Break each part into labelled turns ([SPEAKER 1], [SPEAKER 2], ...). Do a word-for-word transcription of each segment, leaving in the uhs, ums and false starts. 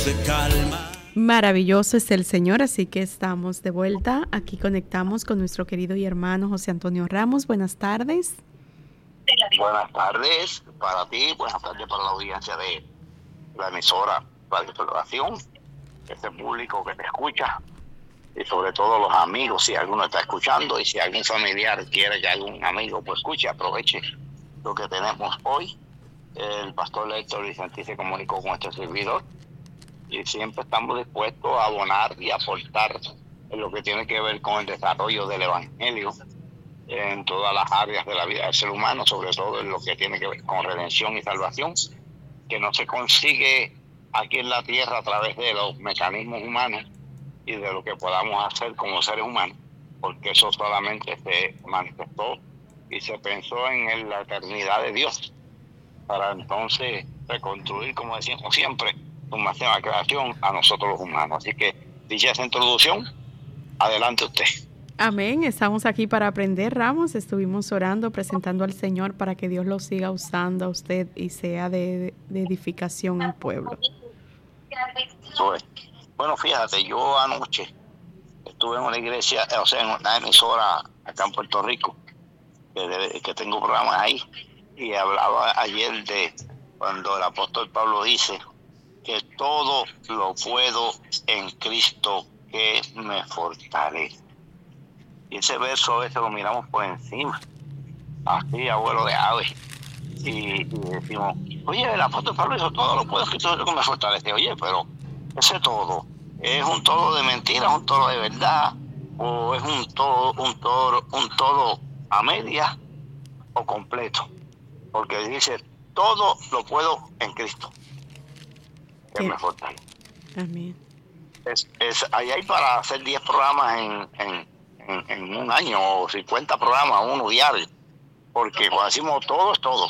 [SPEAKER 1] se calma.
[SPEAKER 2] Maravilloso es el Señor, así que estamos de vuelta. Aquí conectamos con nuestro querido y hermano José Antonio Ramos. Buenas tardes.
[SPEAKER 3] Buenas tardes para ti, buenas tardes para la audiencia de la emisora Radio Salvación, ese público que te escucha y sobre todo los amigos, si alguno está escuchando y si algún familiar quiere que algún amigo pues escuche, aproveche lo que tenemos hoy. El pastor Héctor Vicentí se comunicó con este servidor y siempre estamos dispuestos a abonar y aportar en lo que tiene que ver con el desarrollo del evangelio en todas las áreas de la vida del ser humano, sobre todo en lo que tiene que ver con redención y salvación, que no se consigue aquí en la tierra a través de los mecanismos humanos y de lo que podamos hacer como seres humanos, porque eso solamente se manifestó y se pensó en la eternidad de Dios, para entonces reconstruir, como decimos siempre, su máxima creación a nosotros los humanos. Así que, dicha esa introducción, adelante usted.
[SPEAKER 2] Amén, estamos aquí para aprender, Ramos. Estuvimos orando, presentando al Señor para que Dios lo siga usando a usted y sea de, de edificación al pueblo.
[SPEAKER 3] Pues, bueno, fíjate, yo anoche estuve en una iglesia, o sea, en una emisora acá en Puerto Rico, que, que tengo programas ahí, y hablaba ayer de cuando el apóstol Pablo dice que todo lo puedo en Cristo que me fortalece. Y ese verso a veces lo miramos por encima, así, abuelo de ave, y, y decimos, oye, el apóstol Pablo dijo, todo lo puedo en Cristo que me fortalece. Oye, pero ese todo, ¿es un todo de mentira, un todo de verdad, o es un todo, un todo, un todo a media o completo? Porque dice, todo lo puedo en Cristo que me fortalece.
[SPEAKER 2] Amén.
[SPEAKER 3] Es, es, ahí hay para hacer diez programas en, en, en, en un año, o cincuenta programas, uno diario, porque cuando decimos todo es todo.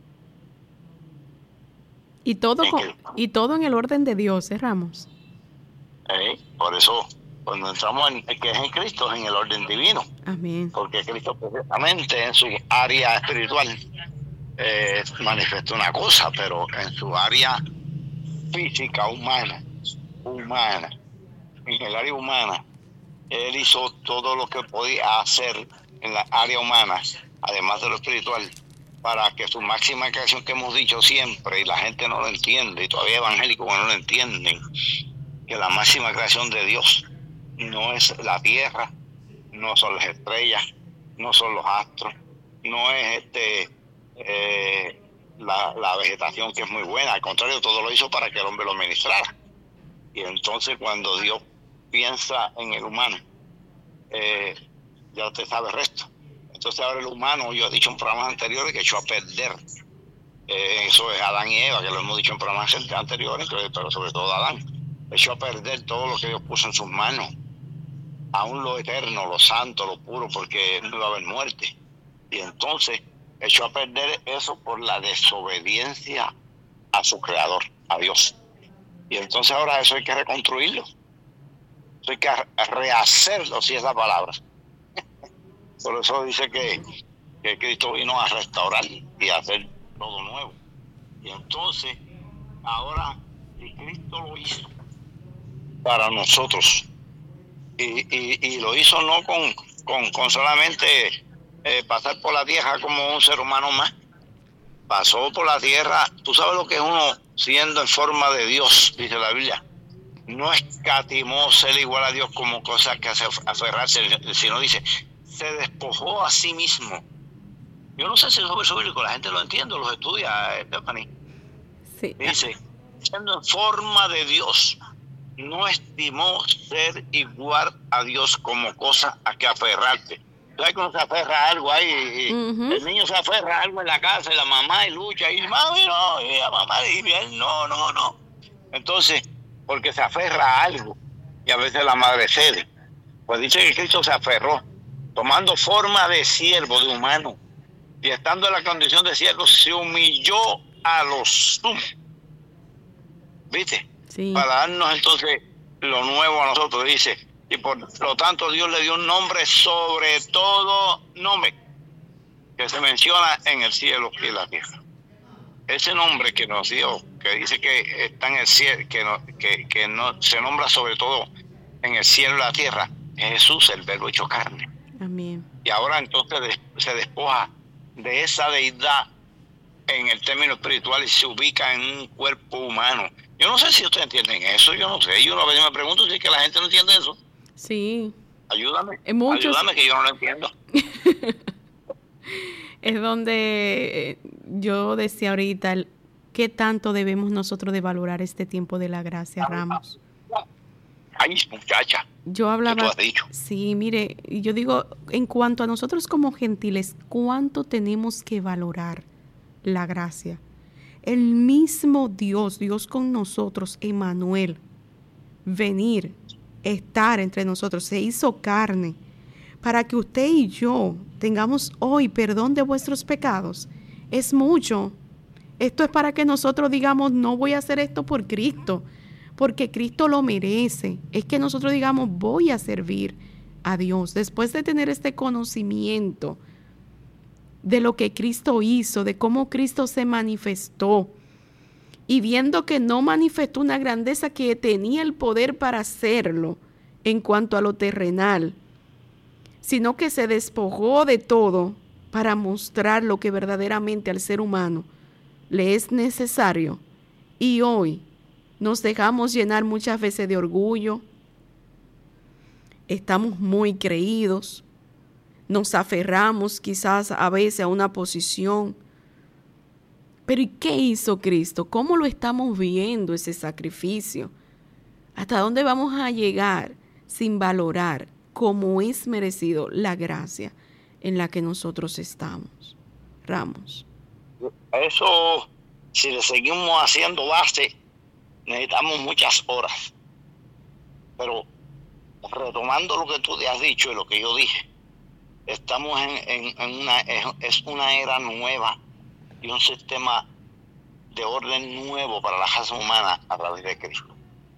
[SPEAKER 2] Y todo, con, y todo en el orden de Dios, ¿eh, Ramos?
[SPEAKER 3] Eh, por eso, cuando entramos en que es en Cristo, es en el orden divino.
[SPEAKER 2] Amén.
[SPEAKER 3] Porque Cristo precisamente en su área espiritual eh, manifestó una cosa, pero en su área física, humana, humana, en el área humana, él hizo todo lo que podía hacer en la área humana, además de lo espiritual, para que su máxima creación, que hemos dicho siempre, y la gente no lo entiende, y todavía evangélicos no lo entienden, que la máxima creación de Dios no es la tierra, no son las estrellas, no son los astros, no es este eh, la, la vegetación, que es muy buena, al contrario, todo lo hizo para que el hombre lo ministrara. Y entonces cuando Dios piensa en el humano, eh, ya usted sabe el resto. Entonces ahora el humano, yo he dicho en programas anteriores que echó a perder, eh, eso es Adán y Eva, que lo hemos dicho en programas anteriores, pero sobre todo Adán, echó a perder todo lo que Dios puso en sus manos, aún lo eterno, lo santo, lo puro, porque no iba a haber muerte. Y entonces echó a perder eso por la desobediencia a su creador, a Dios. Y entonces ahora eso hay que reconstruirlo, eso hay que rehacerlo, si es la palabra. Por eso dice que, que Cristo vino a restaurar y a hacer todo nuevo. Y entonces ahora, si Cristo lo hizo para nosotros, y, y, y lo hizo no con, con, con solamente eh, pasar por la tierra como un ser humano más, pasó por la tierra. Tú sabes lo que es uno siendo en forma de Dios, dice la Biblia, no escatimó ser igual a Dios como cosa que hace aferrarse, sino dice, se despojó a sí mismo. Yo no sé si eso es bíblico, la gente lo entiende, los estudia, Stephanie.
[SPEAKER 2] Sí.
[SPEAKER 3] Dice, siendo en forma de Dios, no estimó ser igual a Dios como cosa a que aferrarte. ¿Sabes que uno se aferra a algo ahí? Y uh-huh. El niño se aferra a algo en la casa y la mamá y lucha y mami no, y la mamá y él no, no, no. Entonces, porque se aferra a algo y a veces la madre cede. Pues dice que Cristo se aferró, tomando forma de siervo, de humano, y estando en la condición de siervo, se humilló a los sumos. ¿Viste?
[SPEAKER 2] Sí.
[SPEAKER 3] Para darnos entonces lo nuevo a nosotros, dice, y por lo tanto Dios le dio un nombre sobre todo nombre que se menciona en el cielo y en la tierra. ese nombre que nos dio, que dice que está en el cielo, que no, que, que no se nombra sobre todo en el cielo y la tierra, es Jesús, el verbo hecho carne.
[SPEAKER 2] Amén.
[SPEAKER 3] Y ahora entonces se despoja de esa deidad en el término espiritual y se ubica en un cuerpo humano. Yo no sé si ustedes entienden eso, yo no sé. Yo a veces me pregunto si es que la gente no entiende eso.
[SPEAKER 2] Sí.
[SPEAKER 3] Ayúdame,
[SPEAKER 2] Muchos...
[SPEAKER 3] ayúdame que yo no lo entiendo.
[SPEAKER 2] Es donde yo decía ahorita, ¿qué tanto debemos nosotros de valorar este tiempo de la gracia, Ramos?
[SPEAKER 3] Ay, muchacha.
[SPEAKER 2] Yo hablaba...
[SPEAKER 3] ¿Qué tú has dicho?
[SPEAKER 2] Sí, mire, yo digo, en cuanto a nosotros como gentiles, ¿cuánto tenemos que valorar la gracia? El mismo Dios, Dios con nosotros, Emmanuel, venir, estar entre nosotros, se hizo carne, para que usted y yo tengamos hoy perdón de vuestros pecados. Es mucho. Esto es para que nosotros digamos, no voy a hacer esto por Cristo, porque Cristo lo merece. Es que nosotros digamos, voy a servir a Dios. Después de tener este conocimiento de lo que Cristo hizo, de cómo Cristo se manifestó, y viendo que no manifestó una grandeza que tenía el poder para hacerlo en cuanto a lo terrenal, sino que se despojó de todo para mostrar lo que verdaderamente al ser humano le es necesario. Y hoy nos dejamos llenar muchas veces de orgullo, estamos muy creídos, nos aferramos quizás a veces a una posición. Pero ¿y qué hizo Cristo? ¿Cómo lo estamos viendo ese sacrificio? ¿Hasta dónde vamos a llegar sin valorar como es merecido la gracia en la que nosotros estamos? Ramos.
[SPEAKER 3] Eso, si le seguimos haciendo base, necesitamos muchas horas. Pero retomando lo que tú te has dicho y lo que yo dije, estamos en, en, en una, es, es una era nueva y un sistema de orden nuevo para la raza humana a través de Cristo.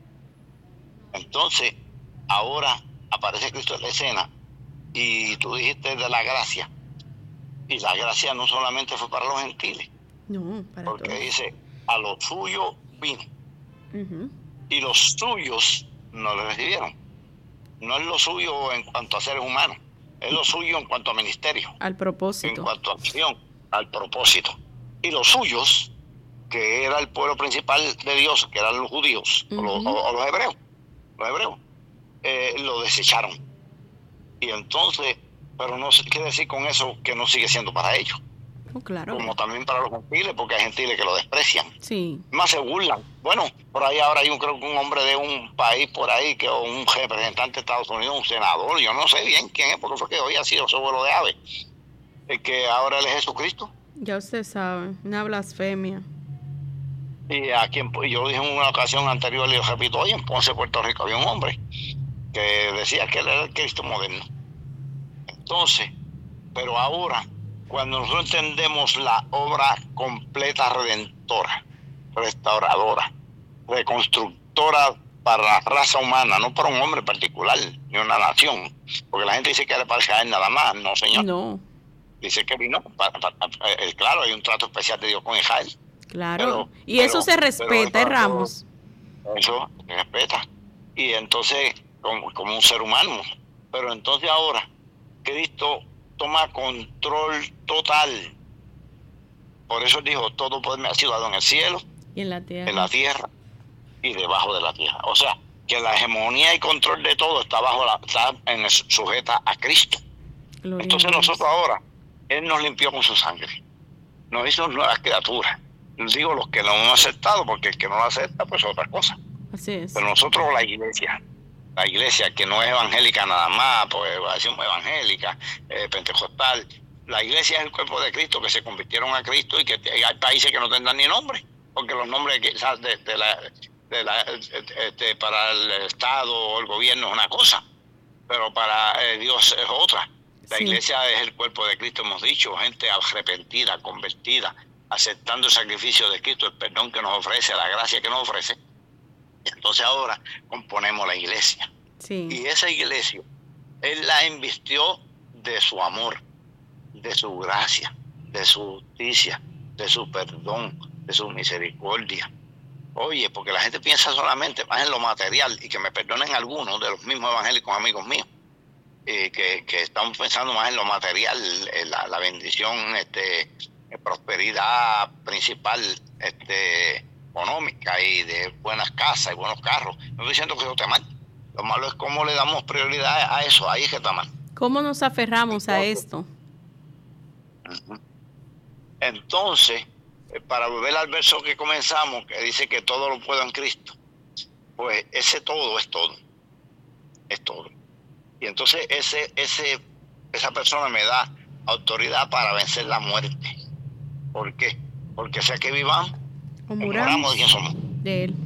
[SPEAKER 3] Entonces, ahora aparece Cristo en la escena y tú dijiste de la gracia, y la gracia no solamente fue para los gentiles,
[SPEAKER 2] no, para
[SPEAKER 3] porque
[SPEAKER 2] todos.
[SPEAKER 3] dice, a los suyos vino,
[SPEAKER 2] uh-huh.
[SPEAKER 3] y los suyos no le recibieron. No es lo suyo en cuanto a seres humanos, es lo suyo en cuanto a ministerio,
[SPEAKER 2] al propósito,
[SPEAKER 3] en cuanto a acción, al propósito. Y los suyos, que era el pueblo principal de Dios, que eran los judíos, uh-huh. o, los, o, o los hebreos, los hebreos, eh, lo desecharon. Y entonces, pero no quiere decir con eso que no sigue siendo para ellos.
[SPEAKER 2] Oh, claro.
[SPEAKER 3] Como también para los gentiles, porque hay gentiles que lo desprecian.
[SPEAKER 2] Sí.
[SPEAKER 3] Más se burlan. Bueno, por ahí ahora hay un, creo que un hombre de un país por ahí, que o un representante de Estados Unidos, un senador, yo no sé bien quién es, porque fue que hoy ha sido su vuelo de ave, el que ahora él es Jesucristo.
[SPEAKER 2] Ya usted sabe, una blasfemia.
[SPEAKER 3] Y aquí en, yo lo dije en una ocasión anterior y lo repito hoy, en Ponce, Puerto Rico, había un hombre que decía que él era el Cristo moderno. Entonces, pero ahora, cuando nosotros entendemos la obra completa redentora, restauradora, reconstructora para la raza humana, no para un hombre particular, ni una nación, porque la gente dice que le parece a él nada más, no señor.
[SPEAKER 2] No.
[SPEAKER 3] Dice que vino, para, para, para, eh, claro, hay un trato especial de Dios con Israel.
[SPEAKER 2] Claro,
[SPEAKER 3] pero,
[SPEAKER 2] y
[SPEAKER 3] pero,
[SPEAKER 2] eso se respeta,
[SPEAKER 3] pero,
[SPEAKER 2] Ramos.
[SPEAKER 3] Eso se respeta. Y entonces, como, como un ser humano. Pero entonces ahora, Cristo toma control total. Por eso dijo, todo poder me ha sido dado en el cielo,
[SPEAKER 2] y en la tierra,
[SPEAKER 3] en la tierra y debajo de la tierra. O sea, que la hegemonía y control de todo está bajo la, está en el, sujeta a Cristo. Gloria entonces nosotros ahora, Él nos limpió con su sangre. Nos hizo nuevas criaturas. Digo los que lo hemos aceptado, porque el que no lo acepta, pues es otra cosa.
[SPEAKER 2] Así es.
[SPEAKER 3] Pero nosotros, la iglesia, la iglesia que no es evangélica nada más, pues va a decir evangélica, eh, pentecostal, la iglesia es el cuerpo de Cristo, que se convirtieron a Cristo y que hay países que no tendrán ni nombre, porque los nombres de, de, de la, de la, de, de, para el Estado o el gobierno es una cosa, pero para eh, Dios es otra. La sí. iglesia es el cuerpo de Cristo, hemos dicho, gente arrepentida, convertida, aceptando el sacrificio de Cristo, el perdón que nos ofrece, la gracia que nos ofrece. Y entonces ahora componemos la iglesia.
[SPEAKER 2] Sí.
[SPEAKER 3] Y esa iglesia, Él la invistió de su amor, de su gracia, de su justicia, de su perdón, de su misericordia. Oye, porque la gente piensa solamente más en lo material, y que me perdonen algunos de los mismos evangélicos amigos míos, eh, que, que están pensando más en lo material, en la, la bendición, este, prosperidad principal, este, económica y de buenas casas y buenos carros. No estoy diciendo que eso esté mal. Lo malo es cómo le damos prioridad a eso. Ahí es que está mal.
[SPEAKER 2] ¿Cómo nos aferramos a esto?
[SPEAKER 3] Entonces, para volver al verso que comenzamos, que dice que todo lo puedo en Cristo, pues ese todo es todo. Es todo. Y entonces ese, ese, esa persona me da autoridad para vencer la muerte. ¿Por qué? Porque sea que vivamos o muramos, ¿de quién somos?
[SPEAKER 2] De Él.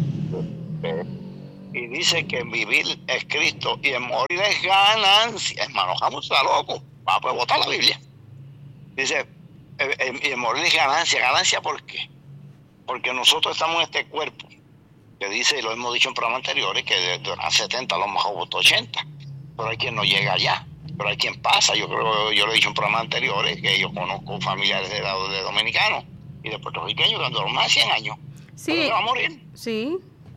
[SPEAKER 3] Y dice que vivir es Cristo y en morir es ganancia. Hermano, vamos a loco. Vamos a botar la Biblia. Dice, y en morir es ganancia. ¿Ganancia por qué? Porque nosotros estamos en este cuerpo, que dice, y lo hemos dicho en programas anteriores, que de, de setenta a lo mejor votó ochenta. Pero hay quien no llega allá. Pero hay quien pasa. Yo creo, yo lo he dicho en programas anteriores, que yo conozco familiares de, de dominicanos y de puertorriqueños que han durado más de cien años.
[SPEAKER 2] Sí.
[SPEAKER 3] Pero se va a morir.
[SPEAKER 2] Sí.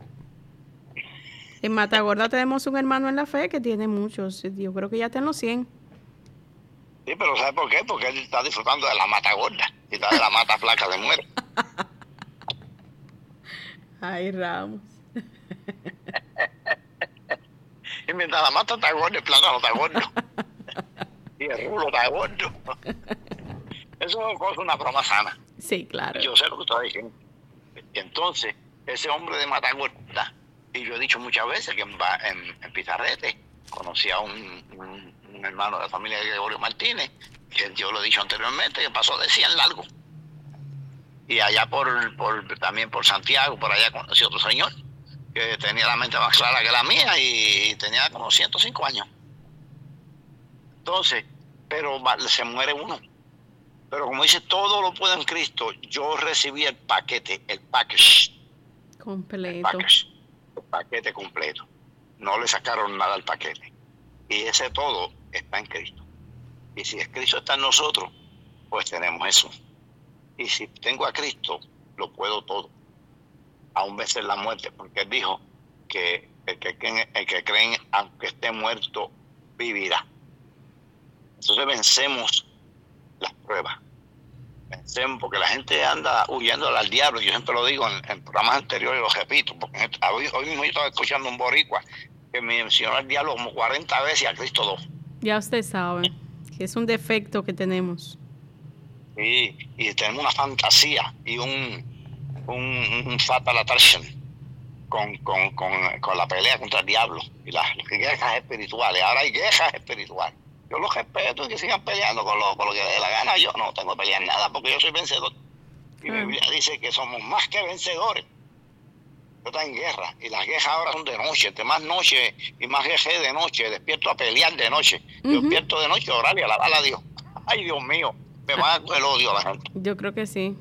[SPEAKER 2] En Matagorda tenemos un hermano en la fe que tiene muchos. Yo creo que ya está en los cien.
[SPEAKER 3] Sí, pero ¿sabe por qué? Porque él está disfrutando de la mata gorda y está de la mata flaca de muere.
[SPEAKER 2] Ay, Ramos.
[SPEAKER 3] Y mientras la mata está gorda, el plátano está gordo. Y el rulo está gordo. Eso es una broma sana.
[SPEAKER 2] Sí, claro.
[SPEAKER 3] Yo sé lo que estoy diciendo. Y entonces, ese hombre de mata gorda, y yo he dicho muchas veces que en, en, en Pizarrete conocí a un, un, un hermano de la familia de Gregorio Martínez, que yo lo he dicho anteriormente, que pasó de cien largo. Y allá por, por también por Santiago, por allá conocí a otro señor, que tenía la mente más clara que la mía y tenía como ciento cinco años. Entonces, pero se muere uno. Pero como dice, todo lo puedo en Cristo, yo recibí el paquete, el package.
[SPEAKER 2] Completo.
[SPEAKER 3] El package, el paquete completo. No le sacaron nada al paquete. Y ese todo está en Cristo. Y si es Cristo está en nosotros, pues tenemos eso. Y si tengo a Cristo, lo puedo todo. Aún vencer la muerte, porque Él dijo que el que, el que cree, aunque esté muerto, vivirá. Entonces vencemos las pruebas. Vencemos, porque la gente anda huyendo al diablo. Yo siempre lo digo en, en programas anteriores, lo repito, porque hoy, hoy mismo yo estaba escuchando un boricua que me mencionó al diablo como cuarenta veces y a Cristo dos.
[SPEAKER 2] Ya usted sabe que es un defecto que tenemos.
[SPEAKER 3] Sí, y tenemos una fantasía y un, un, un fatal attraction con, con, con, con la pelea contra el diablo y las, las guerras espirituales. Ahora hay guerras espirituales. Yo los respeto y que sigan peleando con lo, con lo que dé la gana. Yo no tengo que pelear nada porque yo soy vencedor. Y la Biblia dice que somos más que vencedores. Yo estoy en guerra y las guerras ahora son de noche. Entre más noche y más guerra de noche, despierto a pelear de noche. Uh-huh. Yo despierto de noche a orar y a alabar a Dios. Ay, Dios mío, me va a dar el odio a la gente.
[SPEAKER 2] Yo creo que sí.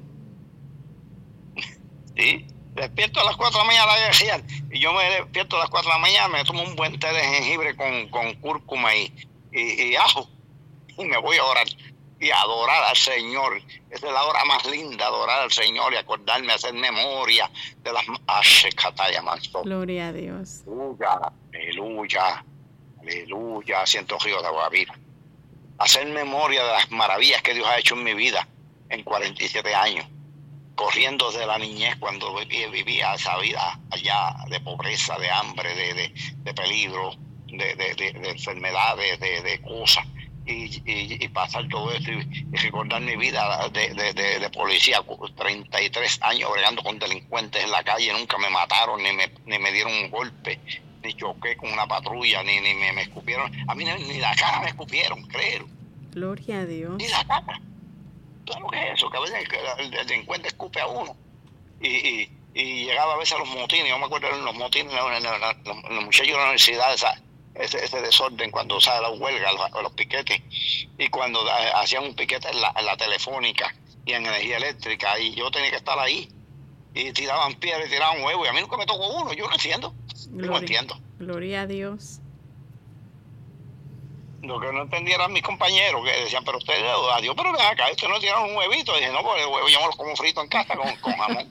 [SPEAKER 3] Sí, despierto a las cuatro de la mañana a guerrear. Y yo me despierto a las cuatro de la mañana, me tomo un buen té de jengibre con, con cúrcuma y, y, y ajo. Y me voy a orar y a adorar al Señor. Esa es la hora más linda, adorar al Señor y acordarme, hacer memoria de las...
[SPEAKER 2] Gloria a Dios.
[SPEAKER 3] Aleluya, aleluya, aleluya. Siento ríos de agua viva. Hacer memoria de las maravillas que Dios ha hecho en mi vida en cuarenta y siete años. Corriendo desde la niñez cuando vivía, vivía esa vida allá de pobreza, de hambre, de, de, de peligro, de, de, de, de enfermedades, de, de cosas. Y, y, y pasar todo esto y, y recordar mi vida de, de, de, de policía, treinta y tres años bregando con delincuentes en la calle, nunca me mataron, ni me, ni me dieron un golpe, ni choqué con una patrulla, ni, ni me, me escupieron, a mí ni, ni la cara me escupieron, creo.
[SPEAKER 2] Gloria a Dios.
[SPEAKER 3] Ni la cara. ¿Sabes lo que es eso? Que a veces el, el, el delincuente escupe a uno. Y, y, y llegaba a veces a los motines, yo me acuerdo de los motines, los, los, los muchachos de la universidad, esa, Ese, ese desorden cuando sale la huelga, los, los piquetes, y cuando da, hacían un piquete en la, en la telefónica y en energía eléctrica, y yo tenía que estar ahí, y tiraban piedras y tiraban huevos, y a mí nunca me tocó uno, yo no entiendo,
[SPEAKER 2] Gloria,
[SPEAKER 3] no entiendo.
[SPEAKER 2] Gloria a Dios.
[SPEAKER 3] lo que no entendieran mis compañeros, que decían, pero usted, adiós, pero ven acá, usted no tiene un huevito. Y dije, no, pues el huevo yo me lo como frito en casa con, con jamón.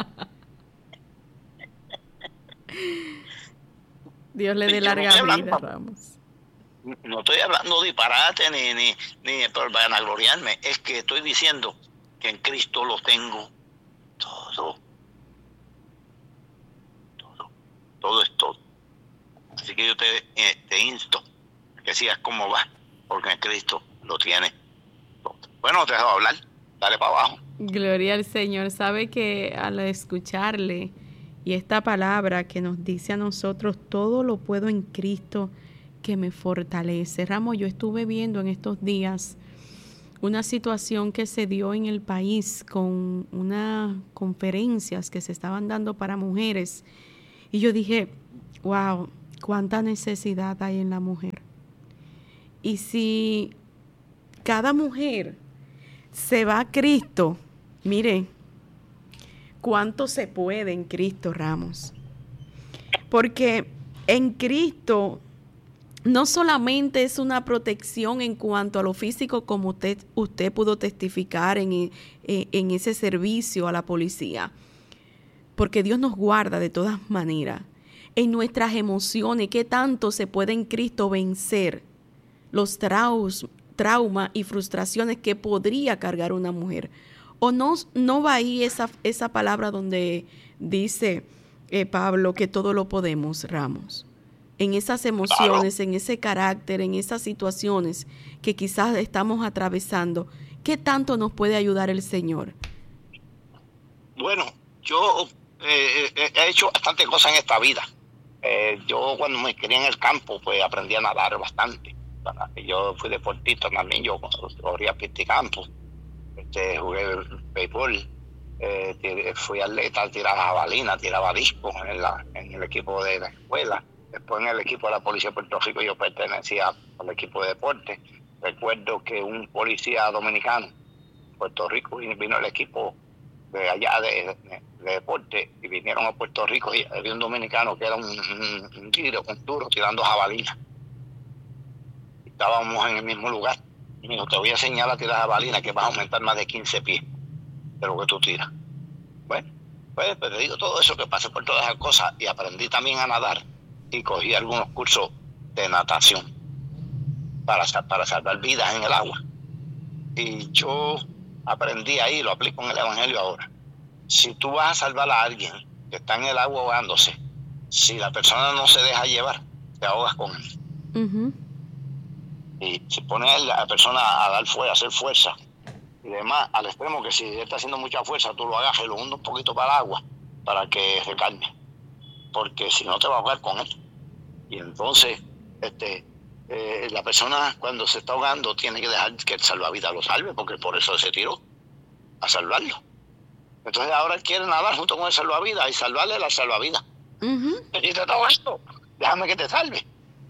[SPEAKER 2] Dios le dé larga vida, hablando, Ramos.
[SPEAKER 3] No estoy hablando disparate ni, ni, ni por vanagloriarme, es que estoy diciendo que en Cristo lo tengo todo. Todo. Todo es todo. Así que yo te, eh, te insto a que sigas como vas, porque en Cristo lo tienes todo. Bueno, te dejo hablar, dale para abajo.
[SPEAKER 2] Gloria al Señor. Sabe que al escucharle y esta palabra que nos dice a nosotros, todo lo puedo en Cristo que me fortalece. Ramos, yo estuve viendo en estos días una situación que se dio en el país con unas conferencias que se estaban dando para mujeres. Y yo dije, wow, cuánta necesidad hay en la mujer. Y si cada mujer se va a Cristo, mire, cuánto se puede en Cristo, Ramos. Porque en Cristo no solamente es una protección en cuanto a lo físico, como usted, usted pudo testificar en, en ese servicio a la policía, porque Dios nos guarda de todas maneras. En nuestras emociones, ¿qué tanto se puede en Cristo vencer los traumas, traumas y frustraciones que podría cargar una mujer? ¿O no, no va ahí esa, esa palabra donde dice eh, Pablo que todo lo podemos, Ramos? En esas emociones, claro, en ese carácter, en esas situaciones que quizás estamos atravesando, ¿qué tanto nos puede ayudar el Señor?
[SPEAKER 3] Bueno, yo eh, he hecho bastantes cosas en esta vida. Eh, yo cuando me crié en el campo, pues aprendí a nadar bastante. Yo fui deportista también, yo corría pisticampo, este, jugué béisbol, eh, fui atleta, tiraba jabalina, tiraba discos en, la, en el equipo de la escuela. Después en el equipo de la Policía de Puerto Rico yo pertenecía al equipo de deporte. Recuerdo que un policía dominicano de Puerto Rico vino al equipo de allá de, de, de deporte y vinieron a Puerto Rico y había un dominicano que era un, un, un tiro, un duro tirando jabalina. Estábamos en el mismo lugar. Y me dijo, te voy a enseñar a tirar jabalina que vas a aumentar más de quince pies de lo que tú tiras. Bueno, pues, pues te digo todo eso que pasé por todas esas cosas y aprendí también a nadar. Y cogí algunos cursos de natación para, para salvar vidas en el agua. Y yo aprendí ahí, lo aplico en el Evangelio ahora. Si tú vas a salvar a alguien que está en el agua ahogándose, si la persona no se deja llevar, te ahogas con él. Uh-huh. Y si pones a la persona a dar fuerza, a hacer fuerza, y demás, al extremo que si él está haciendo mucha fuerza, tú lo agarras y lo hundes un poquito para el agua, para que se calme. Porque si no te va a ahogar con él. Y entonces este eh, la persona cuando se está ahogando tiene que dejar que el salvavidas lo salve, porque por eso se tiró a salvarlo. Entonces ahora él quiere nadar junto con el salvavidas y salvarle la salvavidas. Uh-huh. Y te está ahogando, déjame que te salve.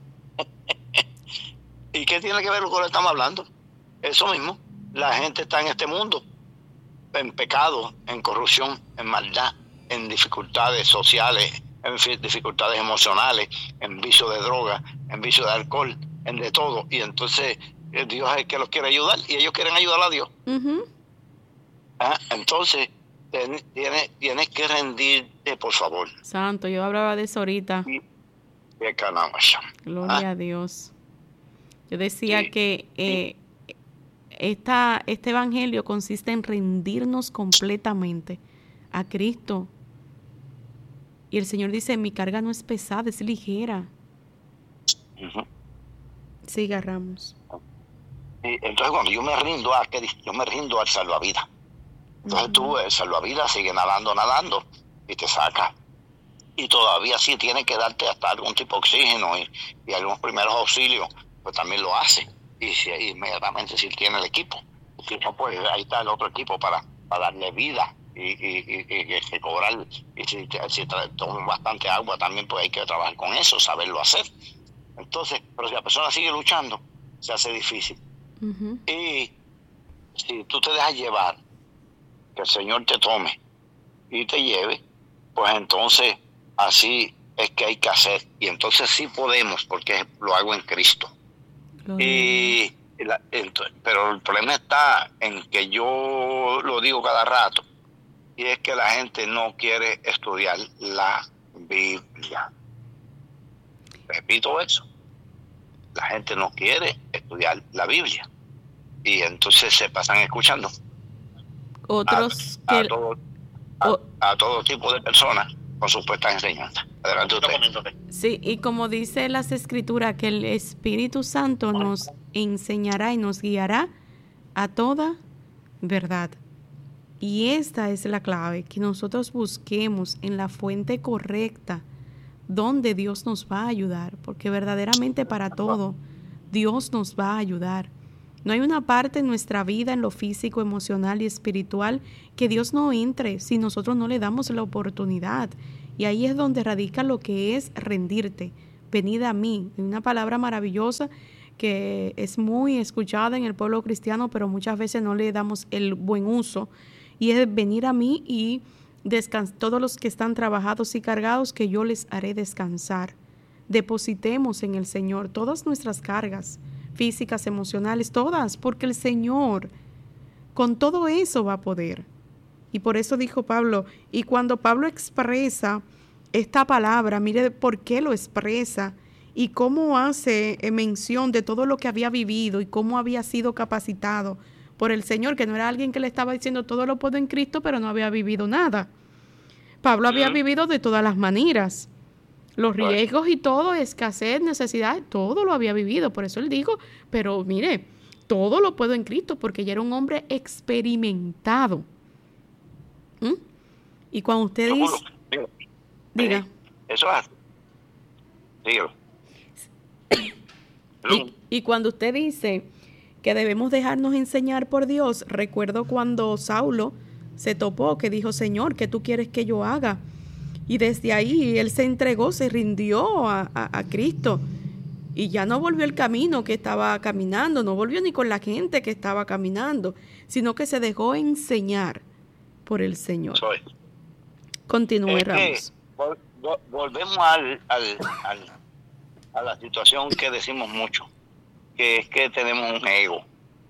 [SPEAKER 3] ¿Y qué tiene que ver con lo que estamos hablando? Eso mismo, la gente está en este mundo en pecado, en corrupción, en maldad, en dificultades sociales, en dificultades emocionales, en vicio de droga, en vicio de alcohol, en de todo. Y entonces Dios es el que los quiere ayudar y ellos quieren ayudar a Dios. Uh-huh. ¿Ah? Entonces tienes, tienes que rendirte, por favor.
[SPEAKER 2] Santo, yo hablaba de eso ahorita.
[SPEAKER 3] Y,
[SPEAKER 2] Gloria ¿Ah? a Dios. Yo decía sí, que eh, sí. esta, este evangelio consiste en rendirnos completamente a Cristo. Y el Señor dice, mi carga no es pesada, es ligera. Uh-huh. Siga, Ramos.
[SPEAKER 3] Y entonces cuando yo me rindo a yo me rindo al salvavidas. Entonces uh-huh. tú, el salvavidas sigue nadando, nadando y te saca. Y todavía sí tiene que darte hasta algún tipo de oxígeno y, y algunos primeros auxilios, pues también lo hace. Y si, inmediatamente si tiene el equipo. Si no, pues ahí está el otro equipo para, para darle vida. Y, y, y, y, y cobrar, y si, si toman bastante agua también pues hay que trabajar con eso, saberlo hacer. Entonces, pero si la persona sigue luchando, se hace difícil. Uh-huh. Y si tú te dejas llevar, que el Señor te tome y te lleve, pues entonces así es que hay que hacer. Y entonces sí podemos, porque lo hago en Cristo. Y la, entonces, pero el problema está en que yo lo digo cada rato, y es que la gente no quiere estudiar la Biblia. Repito eso. La gente no quiere estudiar la Biblia. Y entonces se pasan escuchando
[SPEAKER 2] Otros
[SPEAKER 3] a, a,
[SPEAKER 2] que...
[SPEAKER 3] todo, a,
[SPEAKER 2] o-
[SPEAKER 3] a todo tipo de personas con supuestas enseñanzas. Adelante usted.
[SPEAKER 2] Sí, y como dice las escrituras, que el Espíritu Santo nos enseñará y nos guiará a toda verdad. Y esta es la clave, que nosotros busquemos en la fuente correcta donde Dios nos va a ayudar, porque verdaderamente para todo Dios nos va a ayudar. No hay una parte en nuestra vida, en lo físico, emocional y espiritual, que Dios no entre si nosotros no le damos la oportunidad. Y ahí es donde radica lo que es rendirte. Venid a mí, una palabra maravillosa que es muy escuchada en el pueblo cristiano, pero muchas veces no le damos el buen uso. Y es venir a mí y descansar. Todos los que están trabajados y cargados, que yo les haré descansar. Depositemos en el Señor todas nuestras cargas físicas, emocionales, todas, porque el Señor con todo eso va a poder. Y por eso dijo Pablo, y cuando Pablo expresa esta palabra, mire por qué lo expresa y cómo hace mención de todo lo que había vivido y cómo había sido capacitado por el Señor, que no era alguien que le estaba diciendo todo lo puedo en Cristo, pero no había vivido nada. Pablo había vivido de todas las maneras. Los riesgos y todo, escasez, necesidad, todo lo había vivido. Por eso él dijo, pero mire, todo lo puedo en Cristo, porque ya era un hombre experimentado. ¿Mm? Y cuando usted
[SPEAKER 3] Seguro.
[SPEAKER 2] dice... Diga.
[SPEAKER 3] Eso es. Dígalo.
[SPEAKER 2] Y, y cuando usted dice que debemos dejarnos enseñar por Dios, recuerdo cuando Saulo se topó, que dijo, Señor, ¿qué tú quieres que yo haga? Y desde ahí él se entregó, se rindió a, a, a Cristo. Y ya no volvió el camino que estaba caminando, no volvió ni con la gente que estaba caminando, sino que se dejó enseñar por el Señor.
[SPEAKER 3] Soy.
[SPEAKER 2] Continúe,
[SPEAKER 3] Es
[SPEAKER 2] Ramos.
[SPEAKER 3] que vol, vol, volvemos al, al, al, a la situación que decimos mucho, que es que tenemos un ego.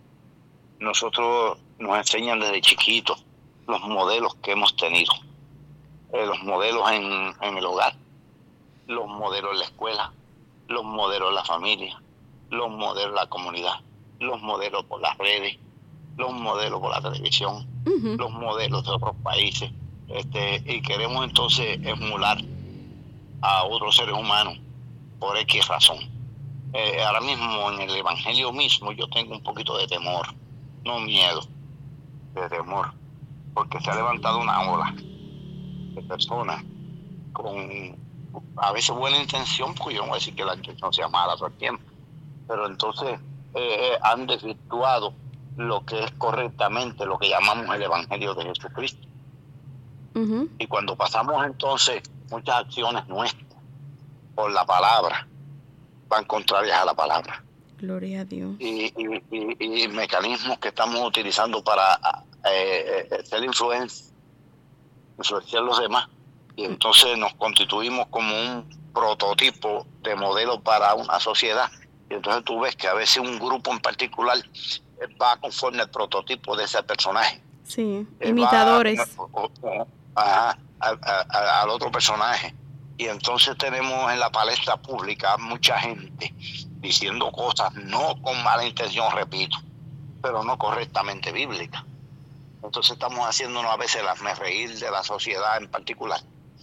[SPEAKER 3] Nosotros nos enseñan desde chiquitos los modelos que hemos tenido. Eh, los modelos en, en el hogar, los modelos en la escuela, los modelos en la familia, los modelos en la comunidad, los modelos por las redes, los modelos por la televisión, uh-huh. los modelos de otros países, este, y queremos entonces emular a otros seres humanos por X razón. Eh, ahora mismo en el Evangelio mismo yo tengo un poquito de temor, no miedo, de temor, porque se ha levantado una ola de personas con a veces buena intención, porque yo no voy a decir que la intención sea mala todo el tiempo, pero entonces eh, han desvirtuado lo que es correctamente lo que llamamos el Evangelio de Jesucristo. Uh-huh. Y cuando pasamos entonces muchas acciones nuestras por la palabra van contrarias a la palabra.
[SPEAKER 2] Gloria a Dios.
[SPEAKER 3] Y, y, y, y mecanismos que estamos utilizando para eh, eh, ser influencia influenciar a los demás, y entonces nos constituimos como un prototipo de modelo para una sociedad, y entonces tú ves que a veces un grupo en particular va conforme al prototipo de ese personaje.
[SPEAKER 2] Sí, eh, imitadores.
[SPEAKER 3] Va, ajá, a, a, a, al otro personaje, y entonces tenemos en la palestra pública mucha gente diciendo cosas no con mala intención, repito, pero no correctamente bíblicas. Entonces estamos haciéndonos a veces las me reír de la sociedad en particular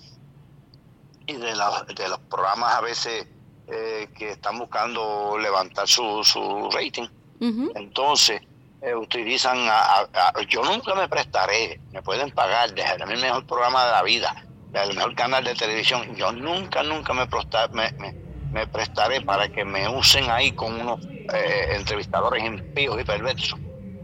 [SPEAKER 3] y de, la, de los programas a veces eh, que están buscando levantar su, su rating. Uh-huh. Entonces eh, utilizan a, a, a, yo nunca me prestaré, me pueden pagar, dejarme el mejor programa de la vida, el mejor canal de televisión, yo nunca, nunca me, prestar, me, me, me prestaré para que me usen ahí con unos eh, entrevistadores impíos y perversos,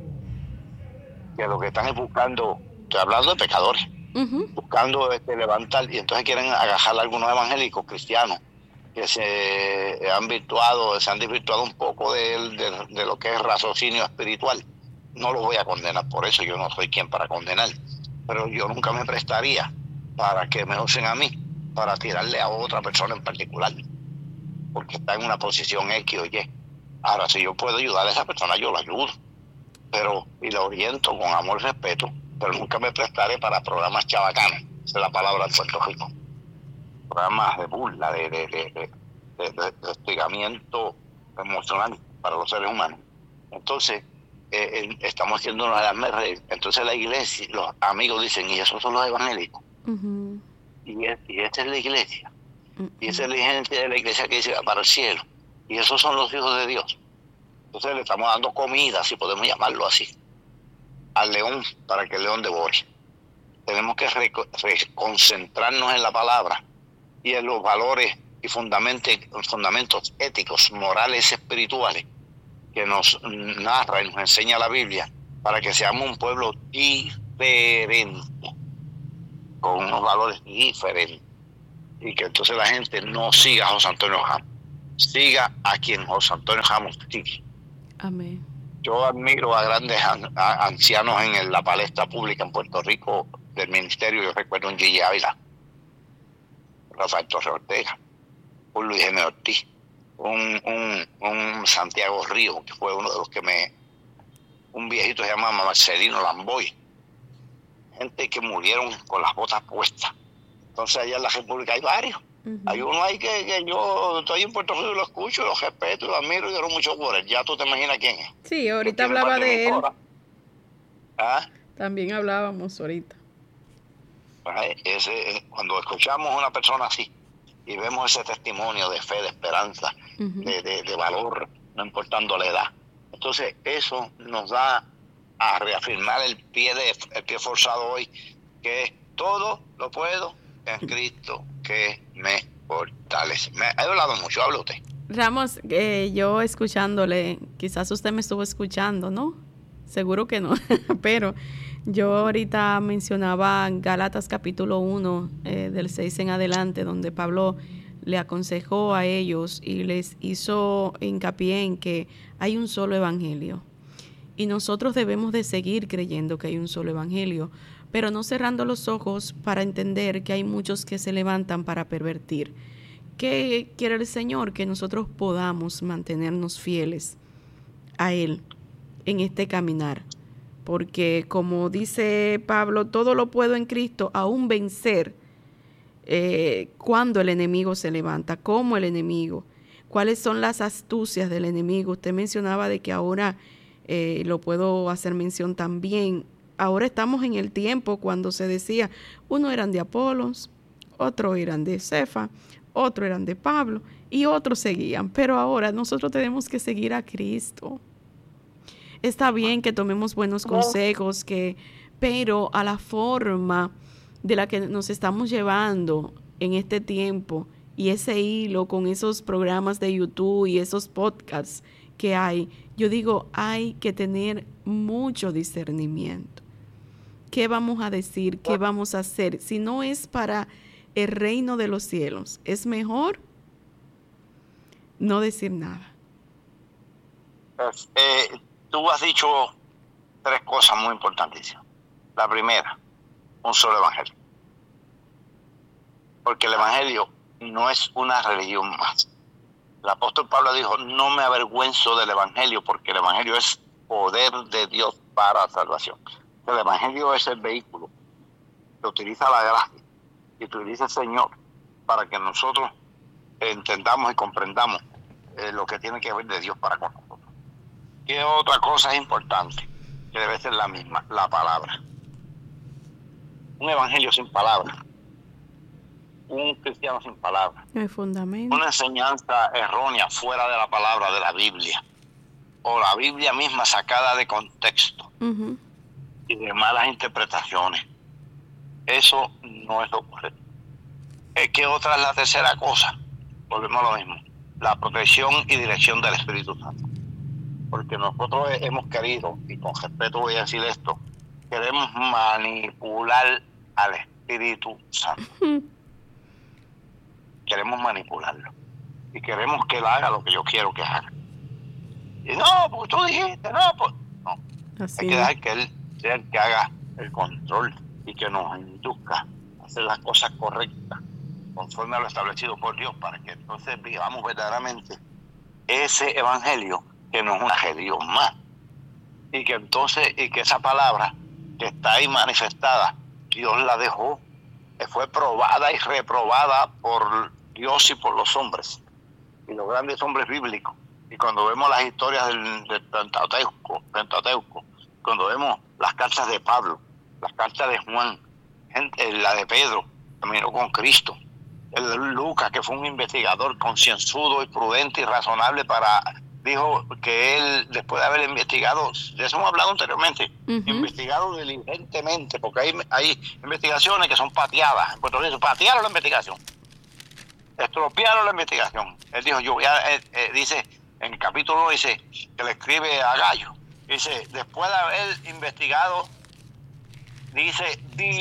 [SPEAKER 3] que lo que están es buscando, estoy hablando de pecadores, uh-huh. buscando este, levantar, y entonces quieren agajar a algunos evangélicos cristianos que se han virtuado, se han desvirtuado un poco de, de, de lo que es raciocinio espiritual. No los voy a condenar por eso, yo no soy quien para condenar, pero yo nunca me prestaría para que me usen a mí para tirarle a otra persona en particular, porque está en una posición X o Y. Ahora, si yo puedo ayudar a esa persona, yo la ayudo. Pero, y la oriento con amor y respeto, pero nunca me prestaré para programas chabacanos. Esa es la palabra de Puerto Rico. Programas de burla, de, de, de, de, de, de, de hostigamiento emocional para los seres humanos. Entonces, eh, eh, estamos haciendo una de las redes. Entonces la iglesia, los amigos dicen, y esos son los evangélicos. Uh-huh. Y, es, y esta es la iglesia. Uh-huh. Y esa es la gente de la iglesia que dice para el cielo. Y esos son los hijos de Dios. Entonces le estamos dando comida, si podemos llamarlo así, al león para que el león devore. Tenemos que reconcentrarnos en la palabra y en los valores y fundamentos, fundamentos éticos, morales, espirituales que nos narra y nos enseña la Biblia, para que seamos un pueblo diferente, con unos valores diferentes, y que entonces la gente no siga a José Antonio Ramos, siga a quien José Antonio Ramos sigue.
[SPEAKER 2] Amén.
[SPEAKER 3] Yo admiro a grandes an, a ancianos en el, la palestra pública en Puerto Rico del ministerio. Yo recuerdo un Gigi Ávila, Rafael Torres Ortega, un Luis G. Ortiz, un, un, un Santiago Río, que fue uno de los que me... un viejito se llama Marcelino Lamboy. Gente que murieron con las botas puestas. Entonces allá en la República hay varios. Uh-huh. Hay uno ahí que, que yo estoy en Puerto Rico y lo escucho, lo respeto, lo admiro y oro mucho por él. Ya tú te imaginas quién es.
[SPEAKER 2] Sí, ahorita hablaba de él.
[SPEAKER 3] ¿Ah?
[SPEAKER 2] También hablábamos ahorita.
[SPEAKER 3] Pues ese, cuando escuchamos a una persona así y vemos ese testimonio de fe, de esperanza, uh-huh. de, de, de valor, no importando la edad. Entonces eso nos da a reafirmar el pie, de, el pie forzado hoy, que todo lo puedo en Cristo que me fortalece. Me he hablado mucho, habla usted.
[SPEAKER 2] Ramos, eh, yo escuchándole, quizás usted me estuvo escuchando, ¿no? Seguro que no, pero yo ahorita mencionaba Gálatas capítulo uno, eh, del seis en adelante, donde Pablo le aconsejó a ellos y les hizo hincapié en que hay un solo evangelio. Y nosotros debemos de seguir creyendo que hay un solo evangelio, pero no cerrando los ojos para entender que hay muchos que se levantan para pervertir. ¿Qué quiere el Señor? Que nosotros podamos mantenernos fieles a Él en este caminar. Porque como dice Pablo, todo lo puedo en Cristo, aún vencer eh, cuando el enemigo se levanta, como el enemigo. ¿Cuáles son las astucias del enemigo? Usted mencionaba de que ahora, eh, lo puedo hacer mención también, ahora estamos en el tiempo cuando se decía, uno eran de Apolos, otro eran de Cefa, otro eran de Pablo y otros seguían. Pero ahora nosotros tenemos que seguir a Cristo. Está bien que tomemos buenos consejos, que, pero a la forma de la que nos estamos llevando en este tiempo y ese hilo con esos programas de YouTube y esos podcasts que hay, yo digo, hay que tener mucho discernimiento. ¿Qué vamos a decir? ¿Qué vamos a hacer? Si no es para el reino de los cielos, es mejor no decir nada.
[SPEAKER 3] Eh, tú has dicho tres cosas muy importantísimas. La primera, un solo evangelio. Porque el evangelio no es una religión más. El apóstol Pablo dijo, no me avergüenzo del evangelio, porque el evangelio es poder de Dios para salvación. El evangelio es el vehículo que utiliza la gracia y utiliza el Señor para que nosotros entendamos y comprendamos eh, lo que tiene que ver de Dios para con nosotros. ¿Qué otra cosa es importante? Que debe ser la misma, la palabra. Un evangelio sin palabras, un cristiano sin palabras,
[SPEAKER 2] el fundamento.
[SPEAKER 3] Una enseñanza errónea fuera de la palabra de la Biblia, o la Biblia misma sacada de contexto, uh-huh. y de malas interpretaciones. Eso no es lo correcto. Es que otra es la tercera cosa, volvemos a lo mismo, la protección y dirección del Espíritu Santo. Porque nosotros hemos querido, y con respeto voy a decir esto, queremos manipular al Espíritu Santo. Uh-huh. Queremos manipularlo. Y queremos que él haga lo que yo quiero que haga. Y no, porque tú dijiste, no, pues... No, así hay que dejar que él sea el que haga el control y que nos induzca a hacer las cosas correctas conforme a lo establecido por Dios, para que entonces vivamos verdaderamente ese evangelio que no es una de Dios más. Y que entonces, y que esa palabra que está ahí manifestada, Dios la dejó, fue probada y reprobada por Dios y por los hombres, y los grandes hombres bíblicos. Y cuando vemos las historias del, del Pentateuco, Pentateuco, cuando vemos las cartas de Pablo, las cartas de Juan, gente, la de Pedro, caminó con Cristo, el de Lucas, que fue un investigador concienzudo y prudente y razonable, para dijo que él, después de haber investigado, de eso hemos hablado anteriormente, uh-huh. investigado diligentemente, porque hay, hay investigaciones que son pateadas. En Puerto Rico patearon la investigación, estropearon la investigación. Él dijo, yo ya, eh, eh, dice, en el capítulo uno dice, que le escribe a Gallo, dice, después de haber investigado, dice,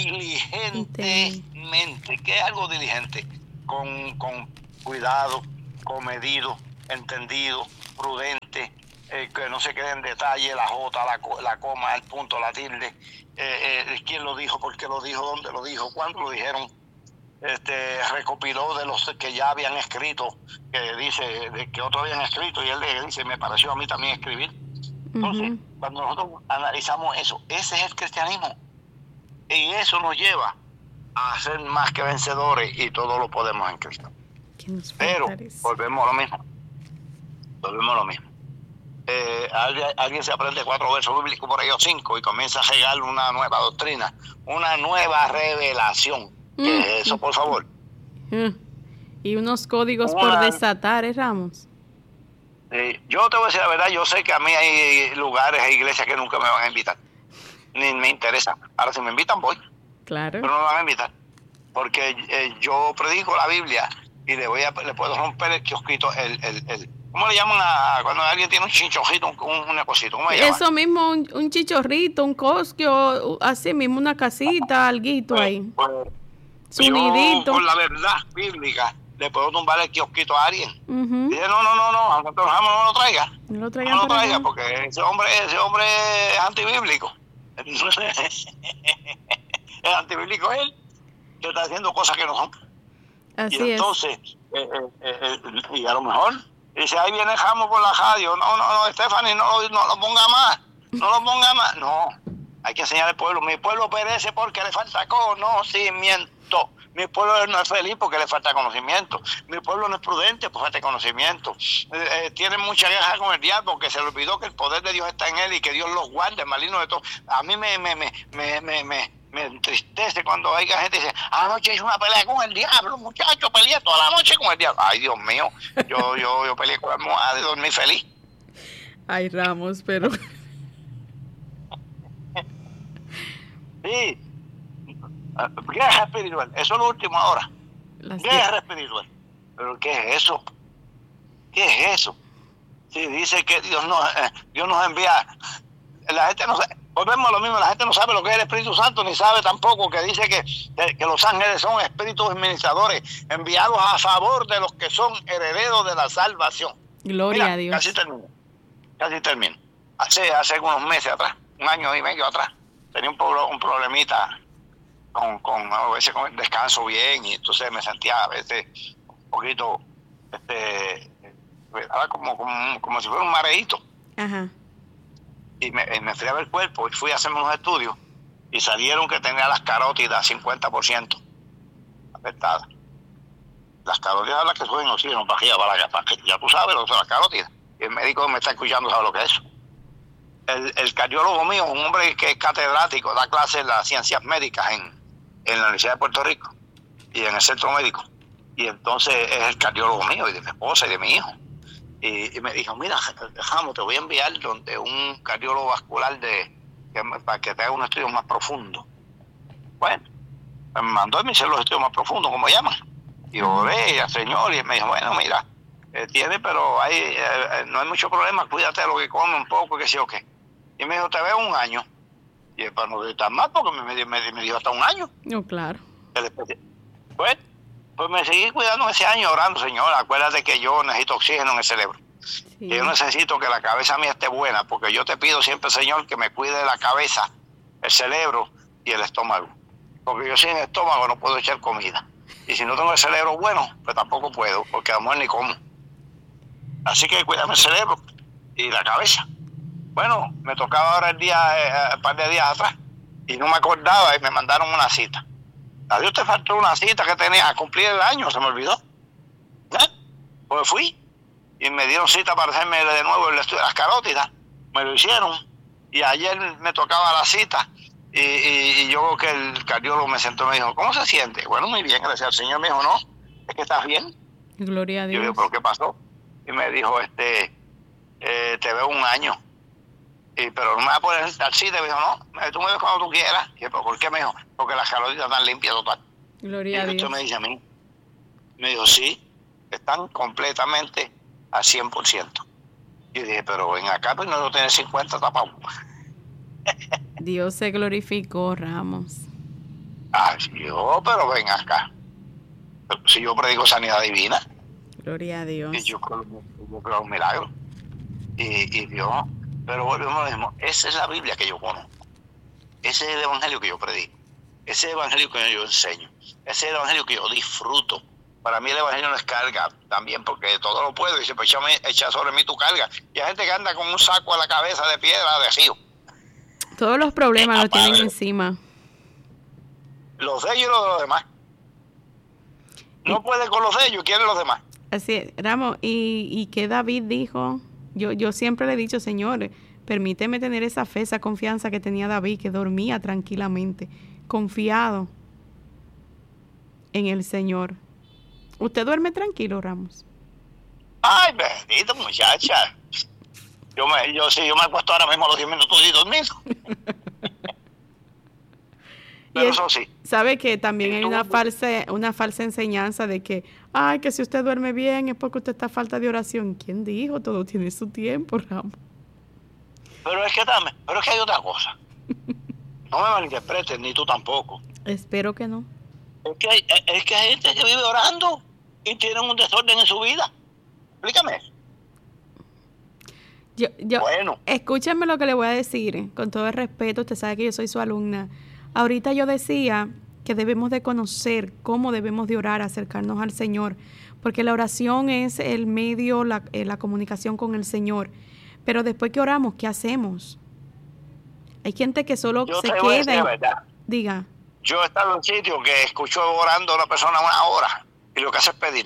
[SPEAKER 3] diligentemente. ¿Qué es algo diligente? Con, con cuidado, comedido, entendido, prudente, eh, que no se quede en detalle la jota, la, la coma, el punto, la tilde, eh, eh, quién lo dijo, por qué lo dijo, dónde lo dijo, cuándo lo dijeron. Este, recopiló de los que ya habían escrito, que dice, de que otros habían escrito, y él le dice, me pareció a mí también escribir. Entonces, uh-huh. cuando nosotros analizamos eso, ese es el cristianismo, y eso nos lleva a ser más que vencedores, y todo lo podemos en Cristo. Pero volvemos a lo mismo, volvemos a lo mismo. Eh, alguien, alguien se aprende cuatro versos bíblicos por ahí o cinco, y comienza a regar una nueva doctrina, una nueva revelación. ¿Qué mm. es eso, por favor?
[SPEAKER 2] Mm. Y unos códigos una, por desatar, ¿eh, Ramos?
[SPEAKER 3] Eh, yo te voy a decir la verdad, yo sé que a mí hay lugares, hay iglesias que nunca me van a invitar, ni me interesa. Ahora si me invitan voy,
[SPEAKER 2] claro,
[SPEAKER 3] pero no me van a invitar, porque eh, yo predico la Biblia y le voy a, le puedo romper el kiosquito, el, el, el ¿cómo le llaman a cuando alguien tiene un chinchorrito, un, un, un cosito? ¿Cómo le llaman?
[SPEAKER 2] Eso mismo, un, un chichorrito, un cosquio, así mismo, una casita, alguito
[SPEAKER 3] pues,
[SPEAKER 2] ahí.
[SPEAKER 3] Pues,
[SPEAKER 2] su yo, nidito.
[SPEAKER 3] Con la verdad bíblica, le puedo tumbar el kiosquito a alguien. Uh-huh. Dice, no, no, no, no, aunque no, no lo traiga.
[SPEAKER 2] No lo traiga,
[SPEAKER 3] no lo traiga porque ese hombre, ese hombre es antibíblico. El antibíblico es él, que está haciendo cosas que no son.
[SPEAKER 2] Así
[SPEAKER 3] y entonces, eh, eh, eh, y a lo mejor, dice, ahí viene Jamo por la radio. No, no, no, Stephanie, no, no lo ponga más. No lo ponga más. No, hay que enseñar al pueblo. Mi pueblo perece porque le falta conocimiento. Mi pueblo no es feliz porque le falta conocimiento. Mi pueblo no es prudente porque falta conocimiento. Eh, eh, tiene mucha guerra con el diablo porque se le olvidó que el poder de Dios está en él y que Dios los guarde, el maligno de todo. A mí me, me, me, me, me, me, me entristece cuando hay gente que dice, anoche hice una pelea con el diablo, muchacho, peleé toda la noche con el diablo. Ay, Dios mío, yo, yo, yo peleé con la almohada y dormí feliz.
[SPEAKER 2] Ay, Ramos, pero...
[SPEAKER 3] Sí. Guerra espiritual, eso es lo último ahora. Las guerra espiritual. ¿Pero qué es eso? ¿Qué es eso? Si dice que Dios nos, eh, Dios nos envía, la gente no sabe, volvemos a lo mismo, la gente no sabe lo que es el Espíritu Santo, ni sabe tampoco que dice que, que, que los ángeles son espíritus administradores enviados a favor de los que son herederos de la salvación.
[SPEAKER 2] Gloria
[SPEAKER 3] Mira,
[SPEAKER 2] a Dios.
[SPEAKER 3] Casi termino, casi termino. Hace, hace unos meses atrás, un año y medio atrás, tenía un, pro, un problemita Con, con a veces con el descanso bien, y entonces me sentía a veces un poquito este como, como, como si fuera un mareíto.
[SPEAKER 2] Ajá.
[SPEAKER 3] Y me, y me fui a ver el cuerpo y fui a hacerme unos estudios y salieron que tenía las carótidas cincuenta por ciento afectadas. Las carótidas las que suben oxígeno para arriba, para allá, para que, ya tú sabes lo que son las carótidas, y el médico me está escuchando sabe lo que es eso. El, el cardiólogo mío, un hombre que es catedrático, da clases en las ciencias médicas en en la Universidad de Puerto Rico y en el centro médico, y entonces es el cardiólogo mío y de mi esposa y de mi hijo, y, y me dijo, mira, Jamo, te voy a enviar donde un cardiólogo vascular de que, para que te haga un estudio más profundo. Bueno, me mandó y me hizo los estudios más profundos, como llaman, y oré al Señor y me dijo, bueno, mira, eh, tiene, pero hay eh, no hay mucho problema, cuídate de lo que come un poco, que sí o qué. Y me dijo, te veo un año. Y para no gritar más, porque me, me, me dijo hasta un año.
[SPEAKER 2] No, claro.
[SPEAKER 3] Pues, pues me seguí cuidando ese año, orando, Señor, acuérdate que yo necesito oxígeno en el cerebro. Sí. Que yo necesito que la cabeza mía esté buena, porque yo te pido siempre, Señor, que me cuide la cabeza, el cerebro y el estómago. Porque yo sin estómago no puedo echar comida. Y si no tengo el cerebro bueno, pues tampoco puedo, porque a lo mejor ni como. Así que cuídame el cerebro. y la cabeza. Bueno, me tocaba ahora el día, eh, un par de días atrás, y no me acordaba y me mandaron una cita. A Dios te faltó una cita que tenía a cumplir el año, se me olvidó. ¿Eh? Pues fui y me dieron cita para hacerme de nuevo el estudio de las carótidas. Me lo hicieron y ayer me tocaba la cita y, y, y yo que el cardiólogo me sentó y me dijo, ¿cómo se siente? Bueno, muy bien, gracias al Señor. Me dijo, no, es que estás bien.
[SPEAKER 2] Gloria a Dios.
[SPEAKER 3] Yo digo, ¿pero qué pasó? Y me dijo, este, eh, te veo un año. Y, pero no me va a poner al cita. Me dijo, no, tú me ves cuando tú quieras. Y yo, ¿pero por qué? Me dijo, porque las carótidas están limpias total.
[SPEAKER 2] Gloria a Dios.
[SPEAKER 3] Y usted me dice a mí, me dijo, sí, están completamente al cien por ciento. Y dije, pero ven acá, pues no lo tiene cincuenta tapados.
[SPEAKER 2] Dios se glorificó, Ramos.
[SPEAKER 3] Ah, yo, pero ven acá. Si yo predico sanidad divina.
[SPEAKER 2] Gloria a Dios.
[SPEAKER 3] Y yo creo, yo creo un milagro. Y, y Dios, pero volvemos a lo mismo. Esa es la Biblia que yo conozco. Ese es el evangelio que yo predico. Ese es el evangelio que yo enseño. Ese es el evangelio que yo disfruto. Para mí el evangelio no es carga también, porque todo lo puedo. Y dice, pues échame, echa sobre mí tu carga. Y hay gente que anda con un saco a la cabeza de piedra, de río.
[SPEAKER 2] Todos los problemas
[SPEAKER 3] Eh,
[SPEAKER 2] los tienen
[SPEAKER 3] padre.
[SPEAKER 2] encima.
[SPEAKER 3] Los de ellos y los de los demás. No puede con los de ellos, quiere los demás.
[SPEAKER 2] Así es, Ramos, y, y que David dijo, yo, yo siempre le he dicho, Señor, permíteme tener esa fe, esa confianza que tenía David, que dormía tranquilamente, confiado en el Señor. ¿Usted duerme tranquilo, Ramos?
[SPEAKER 3] Ay, bendito muchacha. Yo me, yo sí, yo me acuesto ahora mismo a los diez minutos y dormido. Pero
[SPEAKER 2] es,
[SPEAKER 3] eso sí.
[SPEAKER 2] ¿sabe que también hay una falsa, una falsa enseñanza de que, ay, que si usted duerme bien es porque usted está a falta de oración? ¿Quién dijo? Todo tiene su tiempo, Ramos.
[SPEAKER 3] Pero es que dame, pero es que hay otra cosa. No me malinterpretes, ni tú tampoco.
[SPEAKER 2] Espero que no.
[SPEAKER 3] Es que hay, es que hay gente que vive orando y tienen un desorden en su vida. Explícame eso.
[SPEAKER 2] Yo, yo,
[SPEAKER 3] bueno.
[SPEAKER 2] Escúchame lo que le voy a decir, con todo el respeto, usted sabe que yo soy su alumna. Ahorita yo decía que debemos de conocer cómo debemos de orar, acercarnos al Señor, porque la oración es el medio, la, eh, la comunicación con el Señor. Pero después que oramos, ¿qué hacemos? Hay gente que solo
[SPEAKER 3] yo
[SPEAKER 2] se
[SPEAKER 3] te voy a
[SPEAKER 2] queda
[SPEAKER 3] decir
[SPEAKER 2] y...
[SPEAKER 3] la verdad.
[SPEAKER 2] Diga.
[SPEAKER 3] Yo he estado en un sitio que escucho orando a una persona una hora y lo que hace es pedir.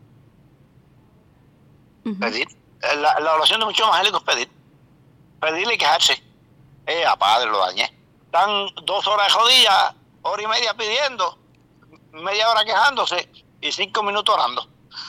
[SPEAKER 3] Uh-huh. Pedir. La, la oración de muchos evangélicos es pedir. Pedirle y quejarse. Eh, a padre, lo dañé. Están dos horas de rodillas, hora y media pidiendo, media hora quejándose y cinco minutos orando.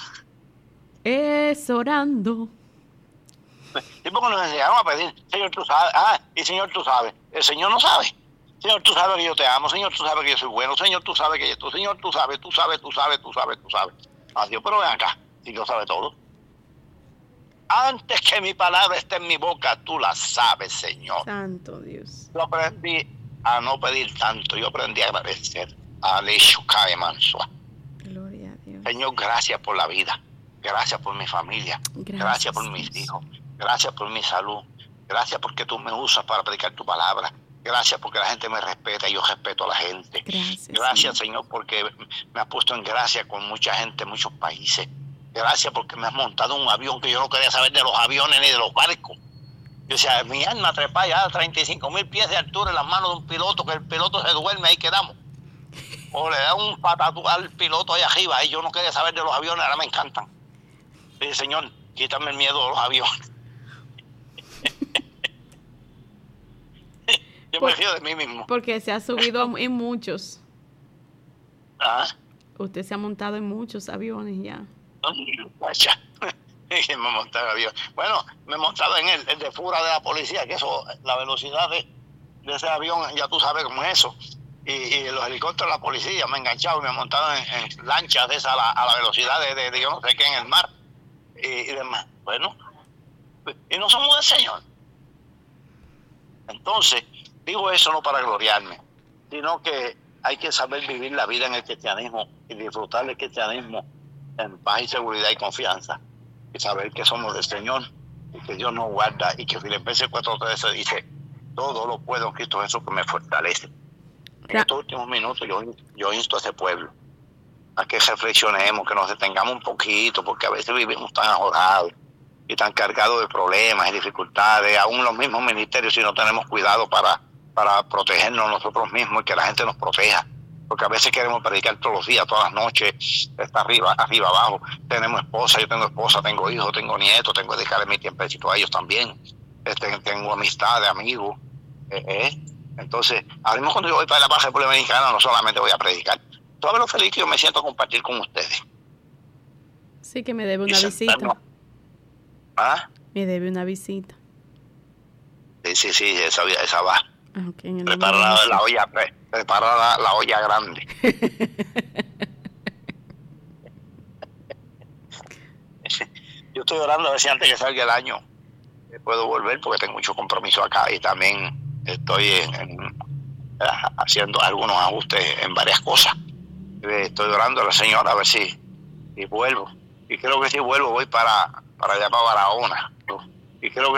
[SPEAKER 2] Es orando.
[SPEAKER 3] ¿Y por qué nos enseñaron a pedir? Señor, tú sabes. Ah, y Señor, tú sabes. El Señor no sabe. Señor, tú sabes que yo te amo. Señor, tú sabes que yo soy bueno. Señor, tú sabes que yo... Tú, Señor, tú sabes, tú sabes, tú sabes, tú sabes, tú sabes. Adiós, pero ven acá. Si Dios sabe todo. Antes que mi palabra esté en mi boca, tú la sabes, Señor.
[SPEAKER 2] Santo Dios.
[SPEAKER 3] Yo aprendí a no pedir tanto. Yo aprendí a agradecer. Aleshukae Mansua.
[SPEAKER 2] Gloria a Dios.
[SPEAKER 3] Señor, gracias por la vida. Gracias por mi familia. Gracias, gracias por mis hijos. Gracias por mi salud. Gracias porque tú me usas para predicar tu palabra. Gracias porque la gente me respeta y yo respeto a la gente.
[SPEAKER 2] Gracias,
[SPEAKER 3] Gracias Señor, porque me has puesto en gracia con mucha gente en muchos países. Gracias porque me has montado un avión que yo no quería saber de los aviones ni de los barcos. Yo decía, mi alma trepa ya a treinta y cinco mil pies de altura en las manos de un piloto, que el piloto se duerme, ahí quedamos. O le da un patatú al piloto ahí arriba, y yo no quería saber de los aviones, ahora me encantan. Y dije, Señor, quítame el miedo de los aviones. Yo
[SPEAKER 2] Por,
[SPEAKER 3] me fío de mí mismo.
[SPEAKER 2] Porque se ha subido en muchos.
[SPEAKER 3] ¿Ah?
[SPEAKER 2] Usted se ha montado en muchos aviones ya.
[SPEAKER 3] me montaba en avión. Bueno, me montaba en el, el de fura de la policía, que eso, la velocidad de, de ese avión, ya tú sabes cómo es eso. Y, y los helicópteros de la policía me enganchaban y me montaban en, en lanchas de esa a la, a la velocidad de, de, de yo no sé qué en el mar. Y, y demás. Bueno, y no somos del Señor. Entonces, digo eso no para gloriarme, sino que hay que saber vivir la vida en el cristianismo y disfrutar del cristianismo en paz y seguridad y confianza. Y saber que somos del Señor y que Dios nos guarda y que Filipenses cuatro trece dice, todo lo puedo en Cristo Jesús que me fortalece. En estos últimos minutos yo, yo insto a ese pueblo a que reflexionemos, que nos detengamos un poquito, porque a veces vivimos tan ajorados y tan cargado de problemas y dificultades, aún los mismos ministerios, si no tenemos cuidado para, para protegernos nosotros mismos y que la gente nos proteja. Porque a veces queremos predicar todos los días, todas las noches, está arriba, arriba, abajo. Tenemos esposa, yo tengo esposa, tengo hijos, tengo nietos, tengo que dedicarle mi tiempecito a ellos también. Este, tengo amistades, amigos. Eh, eh. Entonces, ahora mismo cuando yo voy para la Baja República Dominicana, no solamente voy a predicar. Tú sabes lo feliz que yo me siento a compartir con ustedes.
[SPEAKER 2] Sí, que me debe una visita.
[SPEAKER 3] ¿Ah?
[SPEAKER 2] Me debe una visita.
[SPEAKER 3] Sí, sí, sí, esa, esa va.
[SPEAKER 2] Okay,
[SPEAKER 3] prepara la, la olla, pre, prepara la, la olla grande. Yo estoy orando a ver si antes que salga el año puedo volver, porque tengo mucho compromiso acá y también estoy en, en, haciendo algunos ajustes en varias cosas. Estoy orando a la señora a ver si, si vuelvo. Y creo que si vuelvo voy para, para allá para Barahona. Y creo que